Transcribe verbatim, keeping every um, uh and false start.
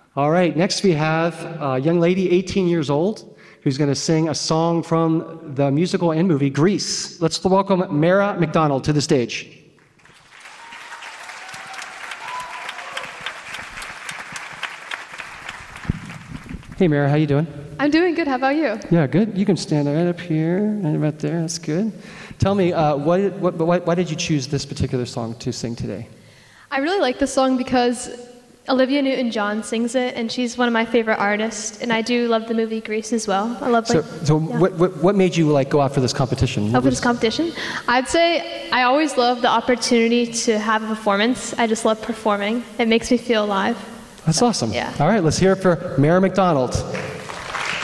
All right, next we have a young lady, eighteen years old, who's going to sing a song from the musical and movie Grease. Let's welcome Mara McDonald to the stage. Hey, Mara, how you doing? I'm doing good. How about you? Yeah, good. You can stand right up here and right there. That's good. Tell me, uh, what, what, why, why did you choose this particular song to sing today? I really like this song because Olivia Newton-John sings it, and she's one of my favorite artists. And I do love the movie Grease as well. I love like. So, so yeah. what, what, what made you like go out for this competition? Oh, for this competition? I'd say I always love the opportunity to have a performance. I just love performing. It makes me feel alive. That's so, awesome. Yeah. All right, let's hear it for Mara McDonald.